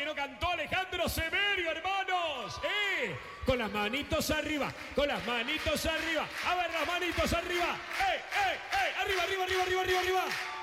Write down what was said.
lo cantó Alejandro Semerio, hermanos. Con las manitos arriba, con las manitos arriba. A ver, las manitos arriba. Arriba, arriba, arriba, arriba, arriba, arriba.